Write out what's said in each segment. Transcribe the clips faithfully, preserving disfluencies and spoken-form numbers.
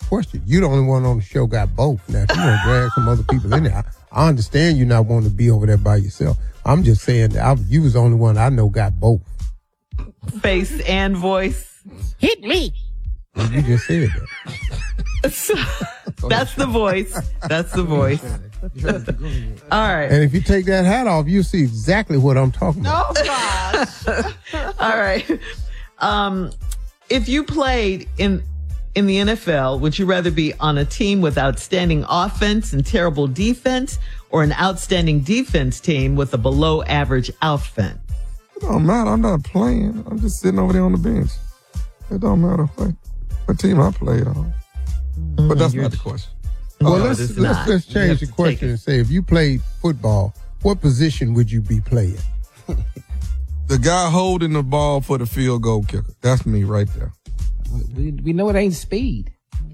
question. You the only one on the show got both. Now, if you want to drag some other people in there, I, I understand you not wanting to be over there by yourself. I'm just saying that I, you was the only one I know got both. Face and voice. Hit me. Well, you just said that. So, that's the voice. That's the voice. All right. And if you take that hat off, you'll see exactly what I'm talking about. Oh, gosh. All right. Um, if you played in in the N F L, would you rather be on a team with outstanding offense and terrible defense, or an outstanding defense team with a below average offense? It don't matter. I'm not playing. I'm just sitting over there on the bench. It don't matter what, what team I played on. But that's You're not the question. Well, No, let's it is let's, not. let's You change have the to take question it. and say, if you played football, what position would you be playing? The guy holding the ball for the field goal kicker. That's me right there. We, we know it ain't speed.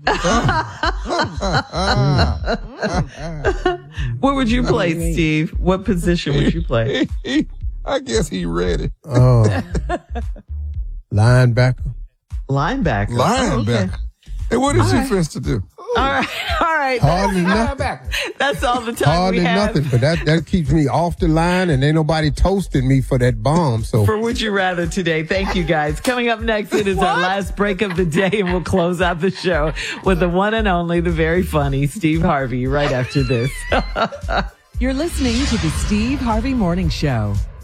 Where would you play, Steve? What position would you play? I guess he ready. Uh, linebacker. Linebacker. Linebacker. Oh, okay. Hey, what is All you right. finna to do? All right. All right. Hardly nothing. That's all the time Hardly we have. nothing. But that, that keeps me off the line, and ain't nobody toasting me for that bomb. So For Would You Rather today. Thank you, guys. Coming up next, it is our last break of the day, and we'll close out the show with the one and only, the very funny Steve Harvey right after this. You're listening to the Steve Harvey Morning Show.